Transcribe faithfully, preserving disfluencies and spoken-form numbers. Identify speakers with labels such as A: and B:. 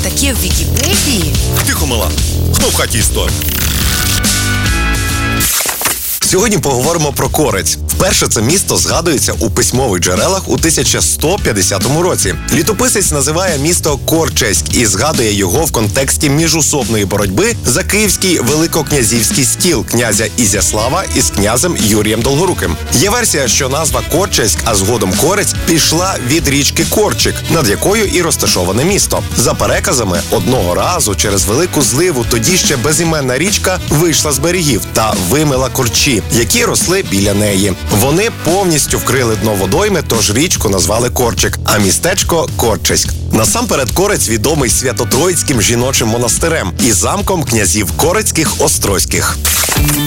A: таке в Вікіпедії?
B: Тихо, мала. Хто в хаті історик?
C: Сьогодні поговоримо про Корець. Вперше це місто згадується у письмових джерелах у тисяча сто п'ятдесятому році. Літописець називає місто Корчеськ і згадує його в контексті міжусобної боротьби за київський великокнязівський стіл князя Ізяслава із князем Юрієм Долгоруким. Є версія, що назва Корчеськ, а згодом Корець, пішла від річки Корчик, над якою і розташоване місто. За переказами, одного разу через велику зливу тоді ще безіменна річка вийшла з берегів та вимила корчі, які росли біля неї. Вони повністю вкрили дно водойми, тож річку назвали Корчик, а містечко – Корчеськ. Насамперед Корець відомий Свято-Троїцьким жіночим монастирем і замком князів Корецьких Острозьких.